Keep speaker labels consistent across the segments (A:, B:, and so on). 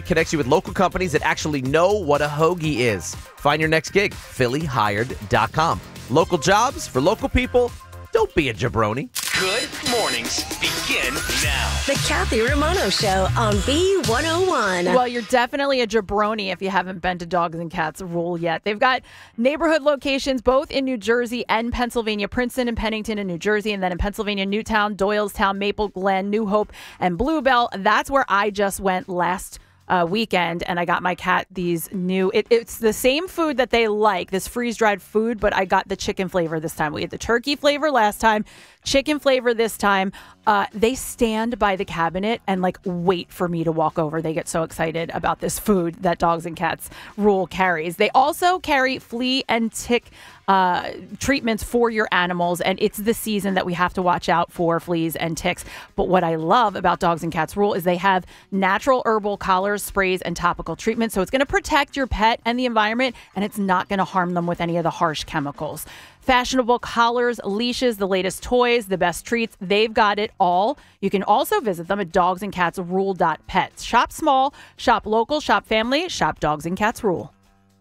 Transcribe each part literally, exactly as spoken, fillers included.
A: connects you with local companies that actually know what a hoagie is. Find your next gig, Philly Hired dot com. Local jobs for local people. Don't be a jabroni.
B: Good mornings begin now.
C: The Kathy Romano Show on B one oh one.
D: Well, you're definitely a jabroni if you haven't been to Dogs and Cats Rule yet. They've got neighborhood locations both in New Jersey and Pennsylvania, Princeton and Pennington in New Jersey, and then in Pennsylvania, Newtown, Doylestown, Maple Glen, New Hope, and Bluebell. That's where I just went last Uh, weekend, and I got my cat these new, it, it's the same food that they like, this freeze-dried food, but I got the chicken flavor this time. We had the turkey flavor last time, chicken flavor this time. Uh, they stand by the cabinet and like wait for me to walk over. They get so excited about this food that Dogs and Cats Rule carries. They also carry flea and tick uh, treatments for your animals, and it's the season that we have to watch out for fleas and ticks. But what I love about Dogs and Cats Rule is they have natural herbal collars, sprays, and topical treatments. So it's going to protect your pet and the environment, and it's not going to harm them with any of the harsh chemicals. Fashionable collars, leashes, the latest toys, the best treats. They've got it all. You can also visit them at dogs and cats rule dot pets. Shop small, shop local, shop family, shop Dogs and Cats Rule.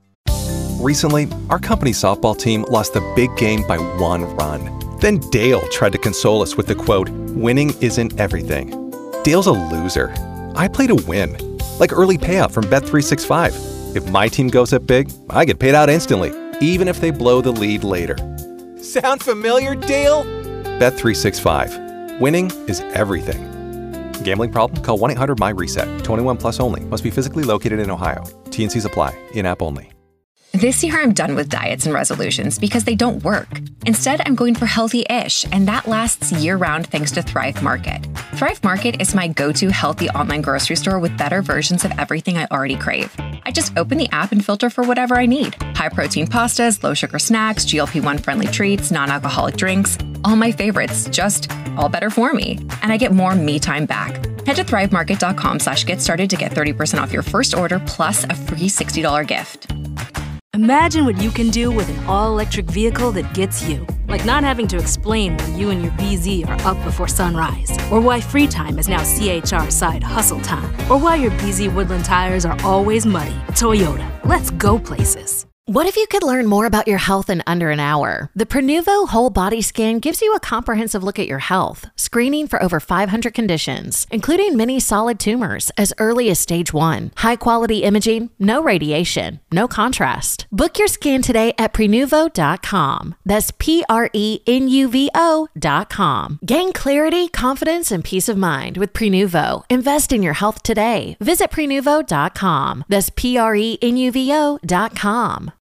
E: Recently, our company softball team lost the big game by one run. Then Dale tried to console us with the quote, "Winning isn't everything." Dale's a loser. I play to win. Like early payout from Bet three sixty-five. If my team goes up big, I get paid out instantly, even if they blow the lead later. Sound familiar, Dale? Bet three sixty-five. Winning is everything. Gambling problem? Call one eight hundred my reset. twenty-one plus only. Must be physically located in Ohio. T and Cs apply. In-app only.
F: This year, I'm done with diets and resolutions because they don't work. Instead, I'm going for healthy-ish, and that lasts year-round thanks to Thrive Market. Thrive Market is my go-to healthy online grocery store with better versions of everything I already crave. I just open the app and filter for whatever I need. High-protein pastas, low-sugar snacks, G L P one friendly treats, non-alcoholic drinks. All my favorites, just all better for me. And I get more me time back. Head to thrivemarket.com slash get started to get thirty percent off your first order plus a free sixty dollars gift.
G: Imagine what you can do with an all-electric vehicle that gets you. Like not having to explain why you and your B Z are up before sunrise, or why free time is now C H R side hustle time, or why your B Z Woodland tires are always muddy. Toyota, let's go places.
H: What if you could learn more about your health in under an hour? The Prenuvo Whole Body Scan gives you a comprehensive look at your health, screening for over five hundred conditions, including many solid tumors as early as stage one. High-quality imaging, no radiation, no contrast. Book your scan today at prenuvo dot com. That's P R E N U V O dot com. Gain clarity, confidence, and peace of mind with Prenuvo. Invest in your health today. Visit prenuvo dot com. That's P R E N U V O dot com.